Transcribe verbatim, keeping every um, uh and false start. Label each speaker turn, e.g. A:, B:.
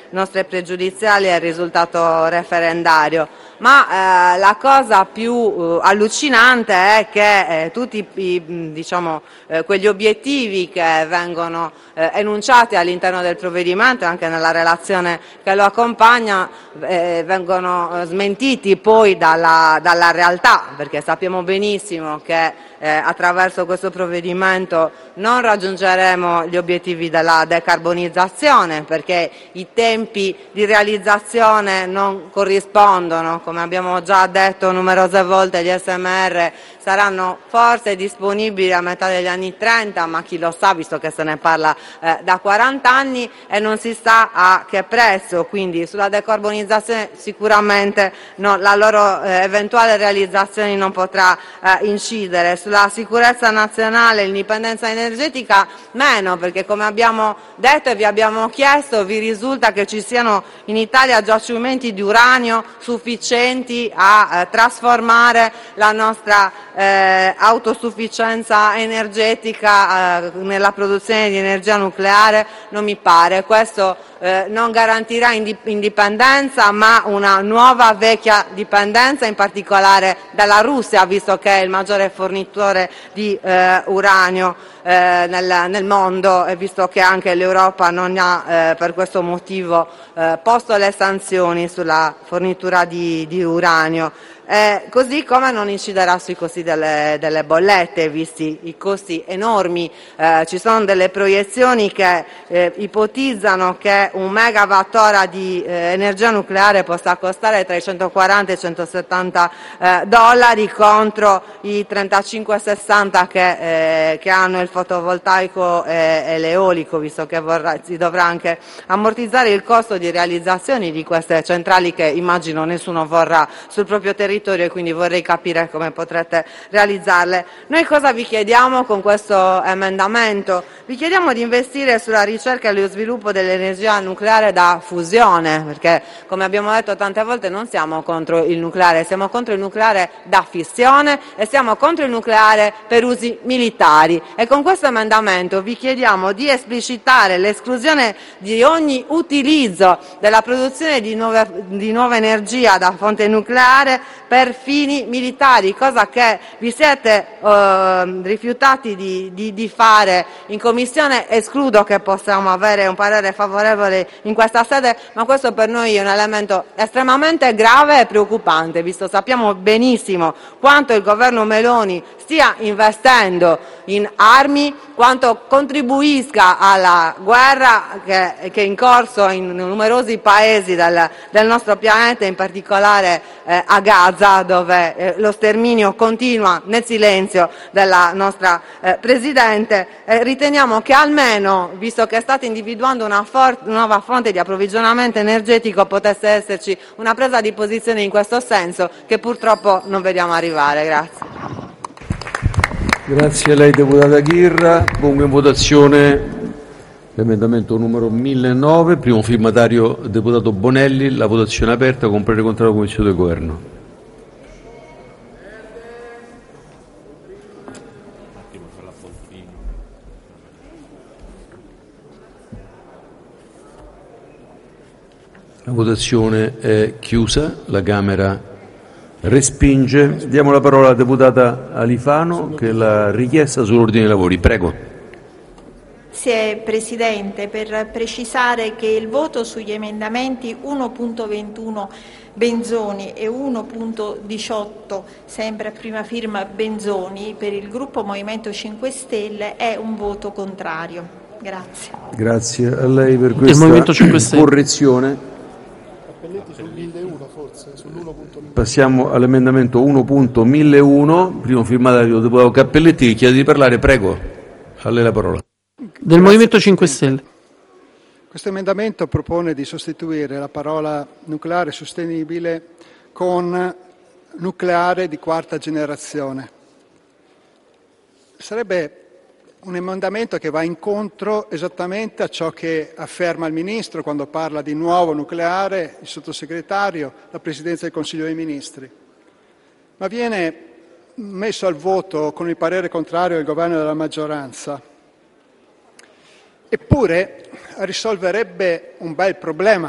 A: nostre pregiudiziali al risultato referendario. Ma eh, la cosa più eh, allucinante è che eh, tutti i, diciamo, eh, quegli obiettivi che vengono eh, enunciati all'interno del provvedimento e anche nella relazione che lo accompagna eh, vengono smentiti poi dalla, dalla realtà, perché sappiamo benissimo che eh, attraverso questo provvedimento non raggiungeremo gli obiettivi della decarbonizzazione, perché i tempi di realizzazione non corrispondono. Come abbiamo già detto numerose volte, gli S M R saranno forse disponibili a metà degli anni trenta, ma chi lo sa, visto che se ne parla eh, da quaranta anni e non si sa a che prezzo. Quindi sulla decarbonizzazione sicuramente no, la loro eh, eventuale realizzazione non potrà eh, incidere. Sulla sicurezza nazionale e l'indipendenza energetica meno, perché come abbiamo detto e vi abbiamo chiesto, vi risulta che ci siano in Italia giacimenti di uranio sufficienti a eh, trasformare la nostra eh, autosufficienza energetica eh, nella produzione di energia nucleare? Non mi pare. Questo eh, non garantirà indipendenza, ma una nuova vecchia dipendenza, in particolare dalla Russia, visto che è il maggiore fornitore di eh, uranio eh, nel, nel mondo, e visto che anche l'Europa non ha eh, per questo motivo eh, posto le sanzioni sulla fornitura di, di uranio. Eh, così come non inciderà sui costi delle, delle bollette, visti i costi enormi. Eh, ci sono delle proiezioni che eh, ipotizzano che un megawattora di eh, energia nucleare possa costare tra i centoquaranta e i centosettanta eh, dollari contro i trentacinque sessanta che, eh, che hanno il fotovoltaico e, e l'eolico, visto che vorrà, si dovrà anche ammortizzare il costo di realizzazione di queste centrali che immagino nessuno vorrà sul proprio territorio, e quindi vorrei capire come potrete realizzarle. Noi cosa vi chiediamo con questo emendamento? Vi chiediamo di investire sulla ricerca e lo sviluppo dell'energia nucleare da fusione, perché come abbiamo detto tante volte non siamo contro il nucleare, siamo contro il nucleare da fissione e siamo contro il nucleare per usi militari, e con questo emendamento vi chiediamo di esplicitare l'esclusione di ogni utilizzo della produzione di, nuove, di nuova energia da fonte nucleare per fini militari, cosa che vi siete eh, rifiutati di, di, di fare in Commissione. Escludo che possiamo avere un parere favorevole in questa sede, ma questo per noi è un elemento estremamente grave e preoccupante, visto sappiamo benissimo quanto il governo Meloni stia investendo in armi, quanto contribuisca alla guerra che, che è in corso in numerosi paesi del, del nostro pianeta, in particolare eh, a Gaza, dove eh, lo sterminio continua nel silenzio della nostra eh, Presidente. Eh, riteniamo che almeno, visto che state individuando una, for- una nuova fonte di approvvigionamento energetico, potesse esserci una presa di posizione in questo senso, che purtroppo non vediamo arrivare. Grazie.
B: Grazie a lei, deputata Ghirra. Pongo in votazione l'emendamento numero millenovanta, primo firmatario deputato Bonelli. La votazione è aperta, con parere contrario della Commissione del Governo. La votazione è chiusa, la Camera respinge. Diamo la parola alla deputata Alifano, che l'ha richiesta sull'ordine dei lavori. Prego.
C: Grazie Presidente, per precisare che il voto sugli emendamenti uno punto ventuno Benzoni e uno punto diciotto, sempre a prima firma Benzoni, per il gruppo Movimento cinque Stelle è un voto contrario. Grazie.
B: Grazie a lei per questa correzione. Passiamo all'emendamento uno punto milleuno, primo firmatario deputato Cappelletti, che chiede di parlare. Prego, a lei la parola.
D: Del Grazie, Movimento cinque Stelle.
E: Questo emendamento propone di sostituire la parola nucleare sostenibile con nucleare di quarta generazione. Sarebbe un emendamento che va incontro esattamente a ciò che afferma il Ministro quando parla di nuovo nucleare, il Sottosegretario, la Presidenza del Consiglio dei Ministri. Ma viene messo al voto con il parere contrario del Governo e della maggioranza. Eppure risolverebbe un bel problema,